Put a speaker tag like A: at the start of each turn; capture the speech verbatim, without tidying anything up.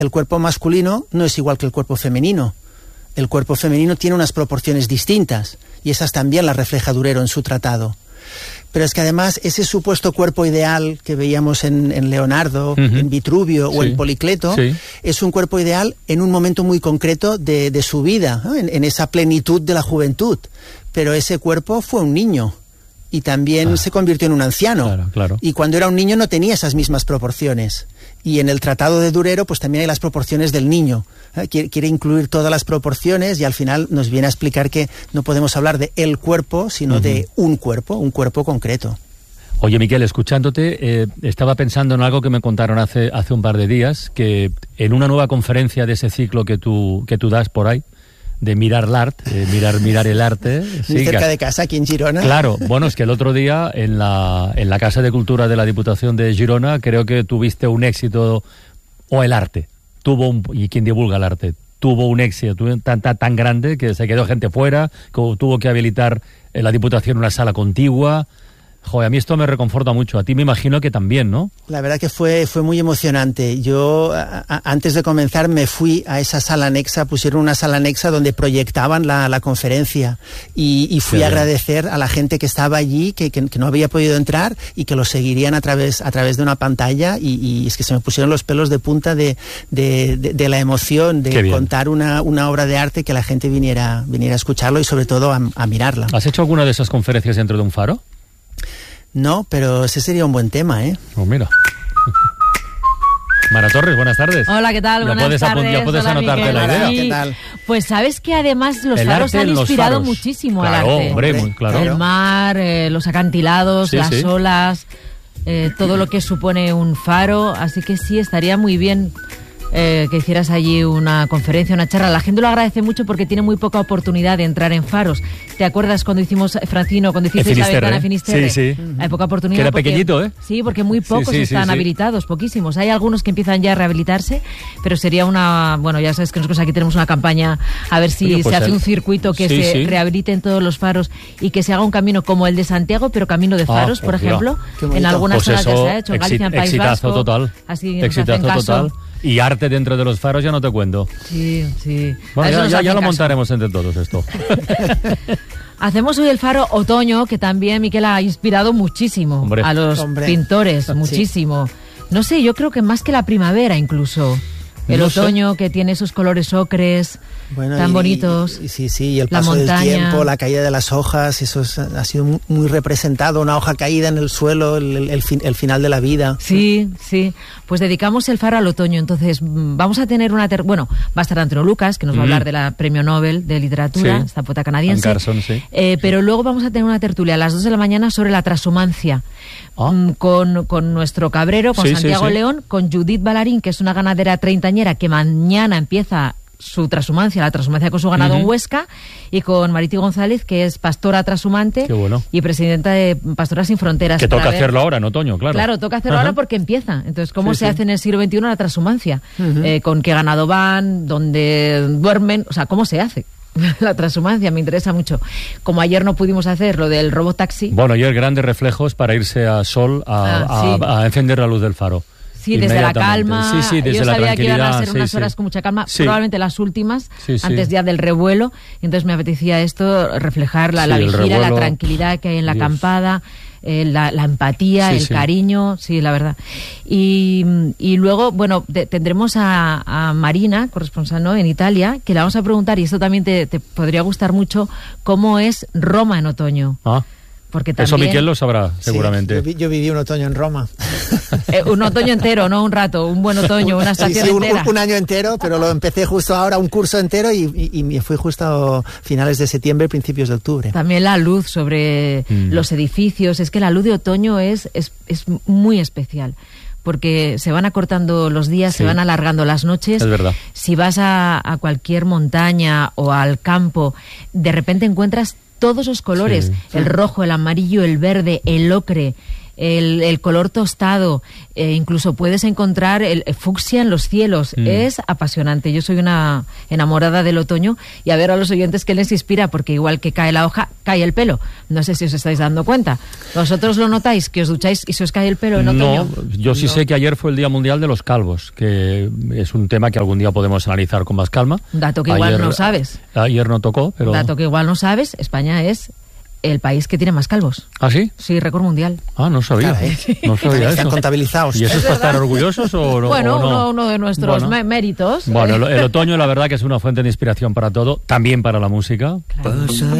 A: el cuerpo masculino no es igual que el cuerpo femenino. El cuerpo femenino tiene unas proporciones distintas y esas también las refleja Durero en su tratado. Pero es que además ese supuesto cuerpo ideal que veíamos en, en Leonardo, uh-huh. en Vitruvio sí. o en Policleto, sí. es un cuerpo ideal en un momento muy concreto de, de su vida, ¿no? en, en esa plenitud de la juventud. Pero ese cuerpo fue un niño y también ah. se convirtió en un anciano.
B: Claro, claro.
A: Y cuando era un niño no tenía esas mismas proporciones. Y en el tratado de Durero pues también hay las proporciones del niño. ¿eh? Quiere, quiere incluir todas las proporciones y al final nos viene a explicar que no podemos hablar de el cuerpo, sino uh-huh. de un cuerpo, un cuerpo concreto.
B: Oye, Miquel, escuchándote, eh, estaba pensando en algo que me contaron hace, hace un par de días, que en una nueva conferencia de ese ciclo que tú, que tú das por ahí, de mirar el arte, eh, mirar, mirar el arte.
A: Sí, muy cerca que, de casa, aquí en Girona.
B: Claro, bueno, es que el otro día en la, en la Casa de Cultura de la Diputación de Girona creo que tuviste un éxito, o el arte, tuvo un, y quien divulga el arte, tuvo un éxito tan, tan, tan grande que se quedó gente fuera, que tuvo que habilitar en la Diputación una sala contigua. Joder, a mí esto me reconforta mucho. A ti me imagino que también, ¿no?
A: La verdad que fue, fue muy emocionante. Yo, a, a, antes de comenzar, me fui a esa sala anexa, pusieron una sala anexa donde proyectaban la, la conferencia y, y fui sí, a agradecer a la gente que estaba allí, que, que, que no había podido entrar y que lo seguirían a través, a través de una pantalla y, y es que se me pusieron los pelos de punta de, de, de, de la emoción de contar una, una obra de arte, que la gente viniera, viniera a escucharlo y sobre todo a, a mirarla.
B: ¿Has hecho alguna de esas conferencias dentro de un faro?
A: No, pero ese sería un buen tema, ¿eh?
B: Oh, mira. Mara Torres, buenas tardes.
C: Hola, ¿qué tal?
B: Ya
C: buenas
B: puedes
C: tardes.
B: Ya puedes
C: Hola,
B: anotarte
C: Miquel.
B: la idea.
C: Sí.
A: ¿Qué tal?
C: Pues sabes que además los
B: el
C: faros han inspirado
B: faros.
C: muchísimo
B: claro,
C: al arte.
B: Hombre, muy, claro.
C: El mar, eh, los acantilados, sí, las sí. olas, eh, todo lo que supone un faro. Así que sí, estaría muy bien eh, que hicieras allí una conferencia, una charla. La gente lo agradece mucho porque tiene muy poca oportunidad de entrar en faros. ¿Te acuerdas cuando hicimos, Francino, cuando hiciste la ventana Finisterre?
B: Sí, sí.
C: Hay poca oportunidad.
B: Que era
C: porque,
B: pequeñito, ¿eh?
C: Sí, porque muy pocos
B: sí, sí,
C: están
B: sí, sí.
C: habilitados, poquísimos. Hay algunos que empiezan ya a rehabilitarse, pero sería una... Bueno, ya sabes que nosotros aquí tenemos una campaña a ver si
B: Oye, pues
C: se hace
B: el...
C: un circuito que
B: sí,
C: se
B: sí.
C: rehabiliten todos los faros y que se haga un camino como el de Santiago, pero camino de faros,
B: ah,
C: por
B: oh,
C: ejemplo.
A: En
C: en algunas
B: pues
C: zonas
B: eso,
C: ya se ha hecho, en Galicia, en País
B: exitazo
C: Vasco.
B: Total.
C: Así nos
B: exitazo
C: hacen caso.
B: total. Y arte dentro de los faros ya no te cuento.
C: Sí, sí.
B: Bueno, ya, ya, ya lo
C: caso.
B: montaremos entre todos esto.
C: Hacemos hoy el faro otoño, que también Miquel ha inspirado muchísimo
B: Hombre.
C: a los
A: Hombre.
C: pintores,
A: Sí.
C: muchísimo. No sé, yo creo que más que la primavera incluso. El
B: No
C: otoño sé. que tiene esos colores ocres
A: bueno,
C: tan
A: y,
C: bonitos.
A: Y, sí, sí, y el
C: la
A: paso del
C: montaña.
A: tiempo, la caída de las hojas, eso es, ha sido muy, muy representado, una hoja caída en el suelo, el, el, el, fin, el final de la vida.
C: Sí, sí. Pues dedicamos el faro al otoño. Entonces, vamos a tener una... Ter- bueno, va a estar Antonio Lucas, que nos va a hablar de la Premio Nobel de Literatura,
B: Sí.
C: esta poeta canadiense.
B: Carson, sí.
C: Eh, pero luego vamos a tener una tertulia a las dos de la mañana sobre la transhumancia.
B: Ah.
C: Mm, Con, con nuestro cabrero, con
B: Sí, sí,
C: Santiago
B: sí.
C: León, con Judith Ballarín, que es una ganadera treintañera que mañana empieza su transhumancia, la transhumancia con su ganado
B: Uh-huh.
C: en Huesca, y con Mariti González, que es pastora transhumante
B: Qué bueno.
C: y presidenta de Pastoras Sin Fronteras.
B: Que
C: para
B: toca
C: ver-
B: hacerlo ahora, en otoño, claro.
C: Claro, toca hacerlo
B: Ajá.
C: ahora porque empieza. Entonces, ¿cómo
B: Sí,
C: se
B: sí.
C: hace en el siglo veintiuno la transhumancia?
A: Ujú.
C: Eh, ¿Con qué ganado van? ¿Dónde duermen? O sea, ¿cómo se hace la transhumancia? Me interesa mucho. Como ayer no pudimos hacer lo del robotaxi.
B: Bueno, y el grandes reflejos para irse a sol a,
C: Ah,
B: a-
C: sí.
B: a encender la luz del faro.
C: Sí, desde la
B: Inmediatamente.
C: calma.
B: Sí, sí, desde
C: Yo
B: la
C: sabía que iban a ser
B: tranquilidad,
C: unas
B: sí,
C: horas
B: sí.
C: con mucha calma,
B: Sí.
C: probablemente las últimas,
B: Sí, sí.
C: antes ya del revuelo. Entonces me apetecía esto, reflejar la,
B: Sí,
C: la
B: el
C: vigilia,
B: revuelo.
C: la tranquilidad que hay en la
B: Dios.
C: acampada, eh, la, la empatía,
B: Sí,
C: el
B: sí.
C: cariño, sí, la verdad. Y, y luego, bueno, de- tendremos a, a Marina, corresponsal, ¿no?, en Italia, que le vamos a preguntar, y esto también te, te podría gustar mucho, cómo es Roma en otoño.
B: Ah,
C: Porque
B: eso
C: también,
B: Miquel lo sabrá,
A: Sí,
B: seguramente.
A: yo, vi- yo viví un otoño en Roma.
C: eh, un otoño entero, no un rato, un buen otoño, una
A: Sí,
C: estación
A: sí, un,
C: entera.
A: un año entero, pero lo empecé justo ahora, un curso entero, y, y, y me fui justo a finales de septiembre, principios de octubre.
C: También la luz sobre
B: Mm.
C: los edificios. Es que la luz de otoño es, es, es muy especial, porque se van acortando los días,
B: Sí.
C: se van alargando las noches.
B: Es verdad.
C: Si vas a, a cualquier montaña o al campo, de repente encuentras todos los colores,
B: Sí.
C: el rojo, el amarillo, el verde, el ocre, el, el color tostado, eh, incluso puedes encontrar el fucsia en los cielos. Mm. Es apasionante. Yo soy una enamorada del otoño, y a ver a los oyentes qué les inspira, porque igual que cae la hoja, cae el pelo. No sé si os estáis dando cuenta. ¿Vosotros lo notáis, que os ducháis y se os cae el pelo en otoño?
B: No, yo sí
C: no.
B: sé que ayer fue el Día Mundial de los Calvos, que es un tema que algún día podemos analizar con más calma.
C: Un dato que ayer, igual no sabes.
B: Ayer no tocó, pero...
C: Un dato que igual no sabes, España es el país que tiene más calvos.
B: ¿Ah, sí?
C: Sí, récord mundial.
B: Ah, no sabía.
A: Caray.
B: No sabía eso.
A: Están contabilizados.
B: ¿Y eso es, es para estar orgullosos o no?
C: Bueno,
B: o no?
C: Uno, uno de nuestros
B: bueno.
C: méritos.
B: Bueno, el, el otoño la verdad que es una fuente de inspiración para todo, también para la música.
C: Claro.